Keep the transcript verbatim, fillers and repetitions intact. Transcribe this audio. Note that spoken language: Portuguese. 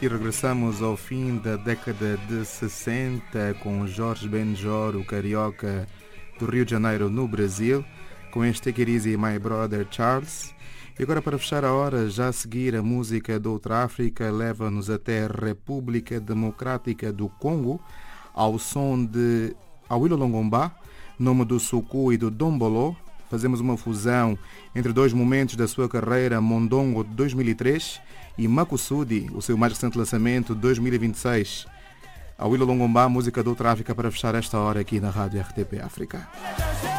aqui regressamos ao fim da década de sessenta com Jorge Benjor, o carioca do Rio de Janeiro, no Brasil, com este Take It Easy, My Brother Charles. E agora, para fechar a hora, já a seguir, a música de outra África leva-nos até a República Democrática do Congo, ao som de Awilo Longomba, nome do Suku e do Dombolo. Fazemos uma fusão entre dois momentos da sua carreira, Mondongo de dois mil e três e Makusudi, o seu mais recente lançamento de dois mil e vinte e seis. Awilo Longomba, música do outra África, para fechar esta hora aqui na Rádio R T P África.